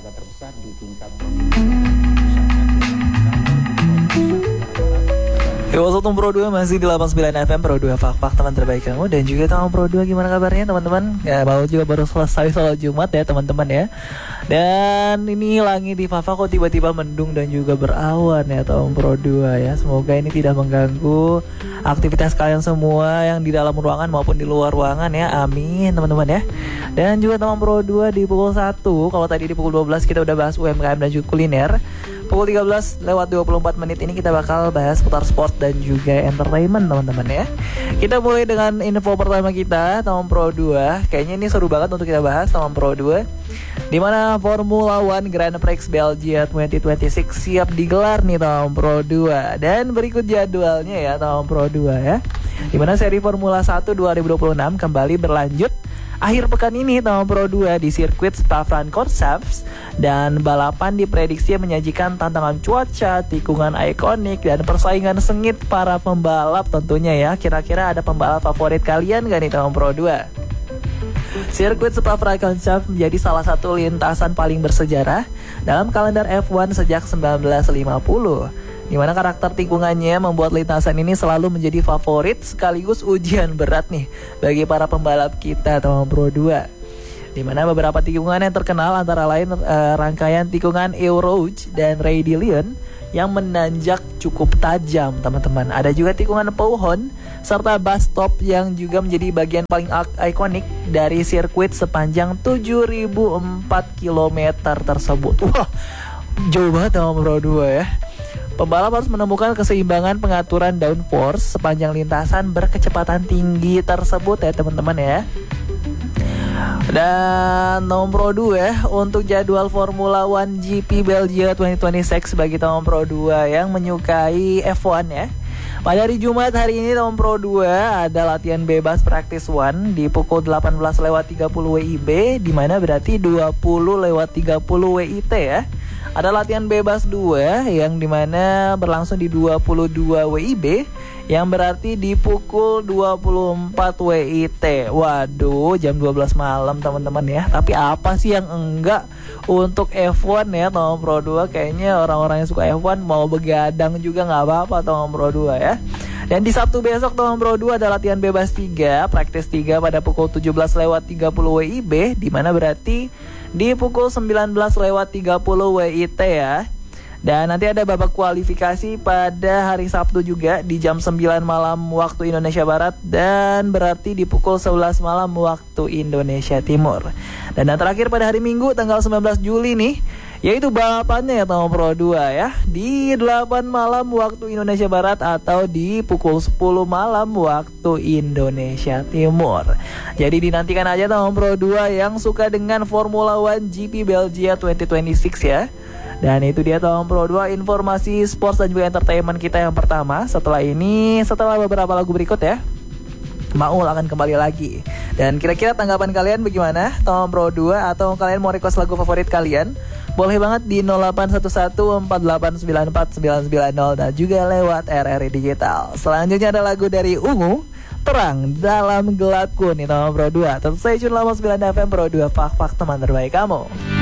olahraga terbesar di tingkat Wasotum Pro 2 masih di 89 FM Pro 2 Fak teman terbaik kamu. Dan juga teman Pro 2 gimana kabarnya teman-teman? Ya baru selesai sholat Jumat ya teman-teman ya. Dan ini langit di Fafa kok tiba-tiba mendung dan juga berawan ya teman Pro 2 ya. Semoga ini tidak mengganggu aktivitas kalian semua yang di dalam ruangan maupun di luar ruangan ya. Amin teman-teman ya. Dan juga teman Pro 2 di pukul 1. Kalau tadi di pukul 12 kita udah bahas UMKM dan juga kuliner. Pukul 13 lewat 24 menit ini kita bakal bahas putar sport dan juga entertainment teman-teman ya. Kita mulai dengan info pertama kita, teman Pro 2. Kayaknya ini seru banget untuk kita bahas teman Pro 2. Dimana Formula One Grand Prix Belgia 2026 siap digelar nih teman Pro 2. Dan berikut jadwalnya ya teman Pro 2 ya. Dimana seri Formula 1 2026 kembali berlanjut akhir pekan ini teman Pro 2 di sirkuit Spa-Francorchamps. Dan balapan diprediksi menyajikan tantangan cuaca, tikungan ikonik, dan persaingan sengit para pembalap tentunya ya. Kira-kira ada pembalap favorit kalian gak nih teman Pro 2? Sirkuit Spa-Francorchamps menjadi salah satu lintasan paling bersejarah dalam kalender F1 sejak 1950. Di mana karakter tikungannya membuat lintasan ini selalu menjadi favorit sekaligus ujian berat nih bagi para pembalap kita teman Pro 2. Di mana beberapa tikungan yang terkenal antara lain rangkaian tikungan Eau-Rouge dan Ray de Lyon yang menanjak cukup tajam teman-teman. Ada juga tikungan Pouhon serta bus stop yang juga menjadi bagian paling ikonik dari sirkuit sepanjang 7.004 km tersebut. Wah, jauh banget teman Pro 2 ya. Pembalap harus menemukan keseimbangan pengaturan downforce sepanjang lintasan berkecepatan tinggi tersebut ya teman-teman ya. Dan nomor 2 untuk jadwal Formula One GP Belgia 2026 bagi teman Pro 2 yang menyukai F1 ya. Pada hari Jumat hari ini teman Pro 2 ada latihan bebas practice 1 di pukul 18.30 WIB, di mana berarti 20.30 WIT ya. Ada latihan bebas 2 yang dimana berlangsung di 22 WIB yang berarti di pukul 24 WIT. Waduh, jam 12 malam teman-teman ya. Tapi apa sih yang enggak untuk F1 ya teman Pro 2? Kayaknya orang-orang yang suka F1 mau begadang juga nggak apa-apa teman Pro 2 ya. Dan di Sabtu besok teman Pro 2 ada latihan bebas 3, praktis 3 pada pukul 17.30 WIB, di mana berarti di pukul 19.30 WIT ya. Dan nanti ada babak kualifikasi pada hari Sabtu juga di jam 9 malam waktu Indonesia Barat, dan berarti di pukul 11 malam waktu Indonesia Timur. Dan yang terakhir pada hari Minggu tanggal 19 Juli nih, yaitu balapannya ya teman Pro 2 ya, di 8 malam waktu Indonesia Barat atau di pukul 10 malam waktu Indonesia Timur. Jadi dinantikan aja teman Pro 2 yang suka dengan Formula One GP Belgia 2026 ya. Dan itu dia teman Pro 2 informasi sports dan juga entertainment kita yang pertama. Setelah beberapa lagu berikut ya, Maul akan kembali lagi. Dan kira-kira tanggapan kalian bagaimana teman Pro 2? Atau kalian mau request lagu favorit kalian? Boleh banget di 081148949990 dan juga lewat RRI Digital. Selanjutnya ada lagu dari Ungu, Terang Dalam Gelapku nih teman Pro 2. Tetap stay tune 89 FM Pro 2 Fak teman terbaik kamu.